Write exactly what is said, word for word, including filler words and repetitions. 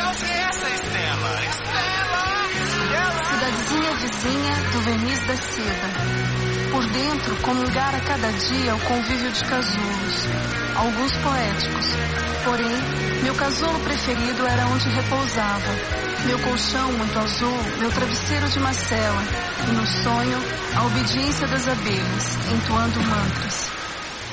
Qual que é essa Estela? Estela! Cidadezinha vizinha do verniz da seda. Por dentro, comungar a cada dia o convívio de casulos, alguns poéticos. Porém, meu casulo preferido era onde repousava. Meu colchão muito azul, meu travesseiro de macela. E no sonho, a obediência das abelhas, entoando mantras.